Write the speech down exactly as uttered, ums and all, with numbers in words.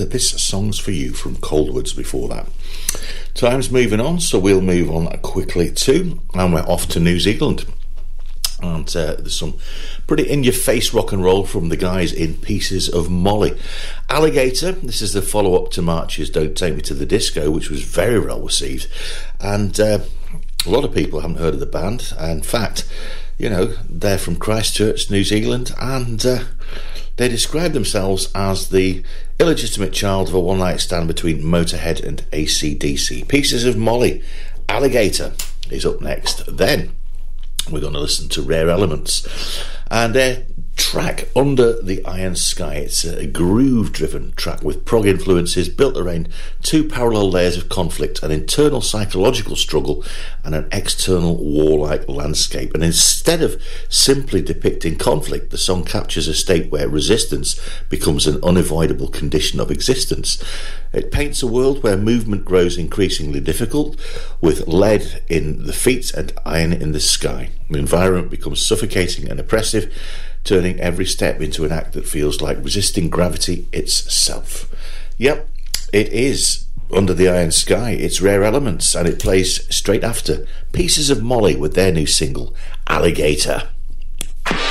This Song's For You from Coldwoods before that. Time's moving on, so we'll move on quickly too, and we're off to New Zealand. And uh, there's some pretty in-your-face rock and roll from the guys in Pieces of Molly. Alligator, this is the follow-up to March's Don't Take Me to the Disco, which was very well received. And uh, a lot of people haven't heard of the band. In fact, you know, they're from Christchurch, New Zealand, and uh, they describe themselves as the illegitimate child of a one-night stand between Motorhead and A C D C. Pieces of Molly, Alligator is up next. Then we're going to listen to Rare Elements and their track Under the Iron Sky. It's a groove-driven track with prog influences built around two parallel layers of conflict, an internal psychological struggle and an external warlike landscape. And instead of simply depicting conflict, the song captures a state where resistance becomes an unavoidable condition of existence. It paints a world where movement grows increasingly difficult, with lead in the feet and iron in the sky. The environment becomes suffocating and oppressive, turning every step into an act that feels like resisting gravity itself. Yep, it is Under the Iron Sky. It's Rare Elements, and it plays straight after Pieces of Molly with their new single, Alligator.